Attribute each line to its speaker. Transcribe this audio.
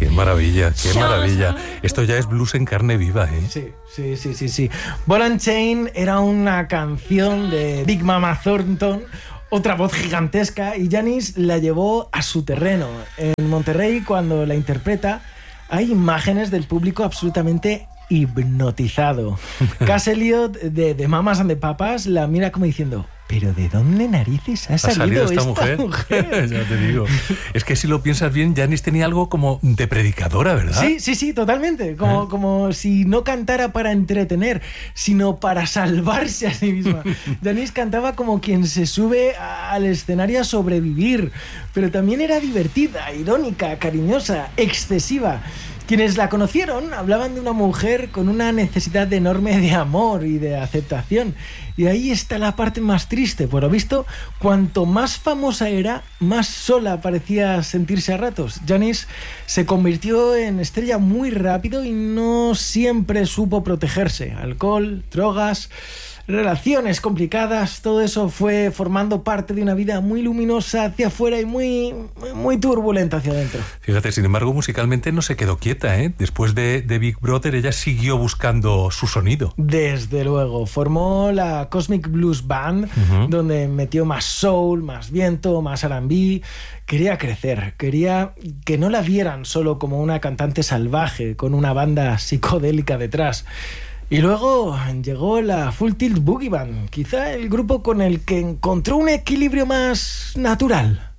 Speaker 1: maravilla, qué maravilla. Esto ya es blues en carne viva, ¿eh?
Speaker 2: Sí. Ball and Chain era una canción de Big Mama Thornton, otra voz gigantesca, y Janis la llevó a su terreno. En Monterrey, cuando la interpreta, hay imágenes del público absolutamente hipnotizado. Cass Elliot de Mamas and the Papas la mira como diciendo: ¿pero de dónde narices ha salido esta mujer?
Speaker 1: Ya te digo. Es que si lo piensas bien, Janis tenía algo como de predicadora, ¿verdad?
Speaker 2: Sí, totalmente. Como si no cantara para entretener, sino para salvarse a sí misma. Janis cantaba como quien se sube al escenario a sobrevivir, pero también era divertida, irónica, cariñosa, excesiva. Quienes la conocieron hablaban de una mujer con una necesidad enorme de amor y de aceptación. Y ahí está la parte más triste. Por lo visto, cuanto más famosa era, más sola parecía sentirse a ratos. Janis se convirtió en estrella muy rápido y no siempre supo protegerse. Alcohol, drogas, relaciones complicadas, todo eso fue formando parte de una vida muy luminosa hacia afuera y muy turbulenta hacia adentro.
Speaker 1: Fíjate, sin embargo, musicalmente no se quedó quieta, ¿eh? Después de Big Brother, ella siguió buscando su sonido.
Speaker 2: Desde luego, formó la Cosmic Blues Band, donde metió más soul, más viento, más R&B. Quería crecer, quería que no la vieran solo como una cantante salvaje con una banda psicodélica detrás. Y luego llegó la Full Tilt Boogie Band, quizá el grupo con el que encontró un equilibrio más natural.